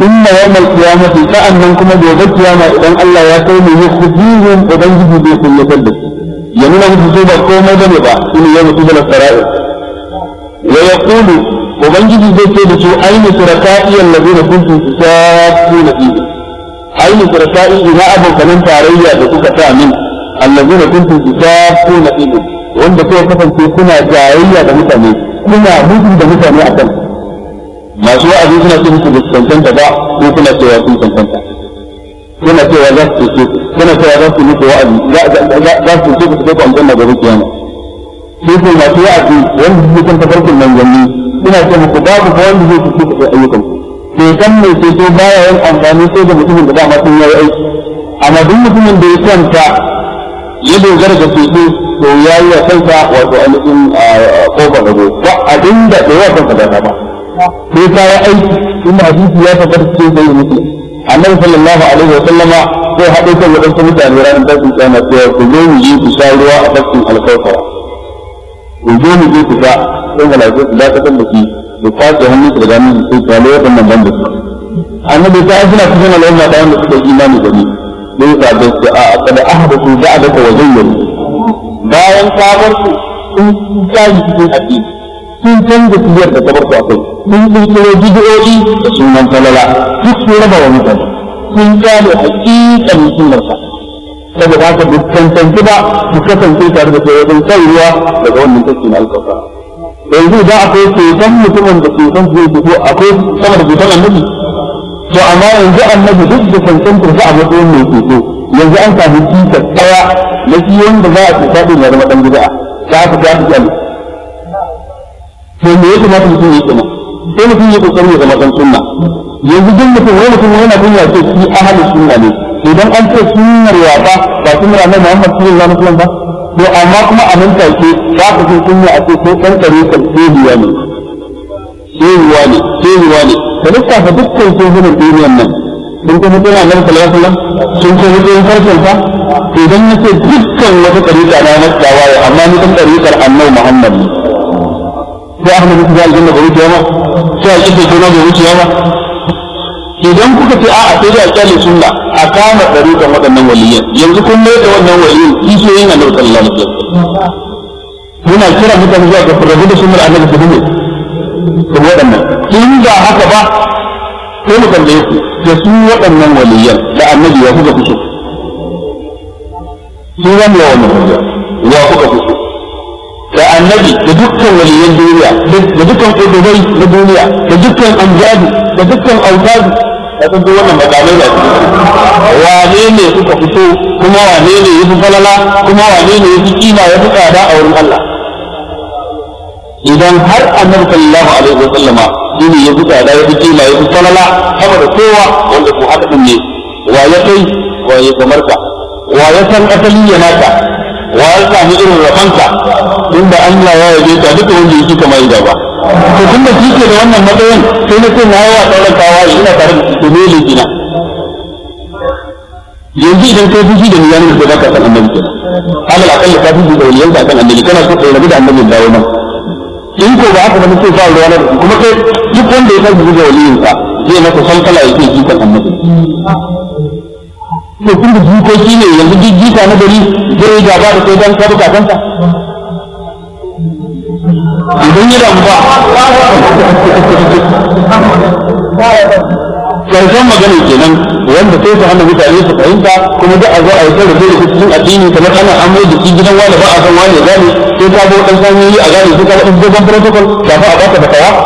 ثم يوم القيامة فأنهم كما جواب القيامة إذن الله يقول يخرجيهم وبنجه بكل يتلبس يمنه بصوبة قومة جنبا إن يوم تبل السرائر ويقول وبنجه بكل أين شركائي الذين كنتم تشاكون فيهم أين شركائي إذا أبو كمن تعريا بسوك تامن الذين كنتم تشاكون فيهم وأن بسوك كنا جاريا بمتاني كنا مجد بمتاني أكثر masu wa'azi suna ce musu da cancanta ba ko suna cewa sun cancanta suna cewa za su ce suna cewa za su muku wa'azi za su ce ku kai aljanna gobe kiyama sai ko masu wa'azi wanda suke kan tafarkin manzanni suna ce muku babu ko wanda zai ce ku kai ayyukan ku kan mai ce to baya yin amfani sai da mutumin da dama sun yi aiki amma duk mutumin da ya kwanta ya dogara da ceto to ya yi wa kansa wato ainihin kofar rago ba abinda da yawa kansa da ba sai ka yi aiki inda hadisi ya tabbata cikin sai mutum annabi sallallahu alaihi wa sallama sai haɗe kan wadansu mutane ranar tashin kiyama cewa ku zo mu je ku sha ruwa a tafkin alkawfara ku zo mu je ku sha sai malaiku su dakatar da shi da kwace hannun su da ganin su sai kwale waɗannan ban da su annabi ta suna cikin al'umma da wanda suka yi imani da ni sai ka da su a kada ahdathu ba'daka wa zayyaru bayan ka bar su sun kaji cikin addini sun canza siyar da kabar su akai sun kirkiro bidiyoyi da sunan falala duk sun raba wa mutane sun gane hakikan sunarsa saboda haka duk cancanci ba su kasance tare da wajen kai ruwa daga wannan tafi na alkafa yanzu idan akwai ceton mutumin da ceton su zai fito akwai sama da ceton annabi to amma yanzu annabi duk da cancantar sa a matsayin mai ceto yanzu an samu cikas ɗaya na shi wanda za a ceta ɗin ya zama ɗan gida ta haka ta fi kyale to me ya kamata mutum ya kenan sai mutum ya kokari ya zama kan sunna yanzu duk mutum wani mutum yana kunya ce shi ahlus sunna ne idan an ce sunnar wata ba sunnar annabi Muhammad sallallahu alaihi wasallam ba to amma kuma a nan take za ka ji sunna a ce ko kan kare kan shehuwa ne ka lissafa dukkan shehunan duniyar nan sun kuma tana annabi sallallahu alaihi wasallam sun ce mutum farkon sa idan ya ce dukkan wata tariqa na nasawa amma ni kan tariqar annabi Muhammad ne sai ahmad bin aljanna da wuce ba sai a kike jona da wuce ba idan kuka ce a'a sai da kyale sunna a kama dariƙan waɗannan waliyan yanzu kun mai da wannan waliyan kishiyoyin annabi sallallahu alaihi wasallam muna kira mutane zuwa ga rabu da sunnar annabi su ne da waɗannan in ba haka ba sai mu tambaye ku da su waɗannan waliyan da annabi ya kuka fito sun zama yawan mutum ya kuka fito da annabi da dukkan waliyan duniya da dukkan ƙudurai na duniya da dukkan amjadi da dukkan autadi da sun zo wannan makamai da su wane ne suka fito kuma wane ne ya fi falala kuma wane ne ya fi kima ya fi tsada a wurin Allah idan har annabi sallallahu alaihi wa sallama shine ya fi tsada ya fi kima ya fi falala saboda kowa wanda ko haka din ne wa ya kai wa ya kamarka wa ya san asali ya naka wa ya sami irin rafanka inda Allah ya yabe ta duka wanda yake kamar da ba to tun da kike da wannan matsayin sai na ce na yawa sauran kawai ina tare da su ne lejina yanzu idan kai fushi da niyyar da baka san annabi kenan Allah akalla ka fushi da waliyan ka kan annabi kana so kai rabu da annabi dawo nan in ko ba haka ba sai fa ruwa kuma kai duk wanda ya san da waliyin ka zai maka salkala yake ji kan annabi to kun da jikoki ne yanzu duk jika na gari zai gaba da kai dan kabuka kanta idan ya damu ba karshen magana kenan wanda sai su hana mutane su fahimta kuma da a zo a yi ta rufe da cikin addini kamar ana amai da cikin gidan wani ba a san wani ya gane sai ka bo dan sanyoyi a gane sai ka bo dan protocol kafin a baka da kawa